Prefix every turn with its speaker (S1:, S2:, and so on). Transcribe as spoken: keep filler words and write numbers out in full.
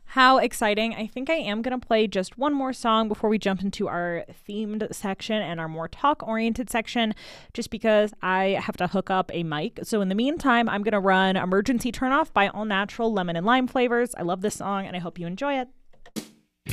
S1: How exciting. I think I am going to play just one more song before we jump into our themed section and our more talk oriented section, just because I have to hook up a mic. So in the meantime, I'm going to run Emergency Turnoff by All Natural Lemon and Lime Flavors. I love this song and I hope you enjoy it.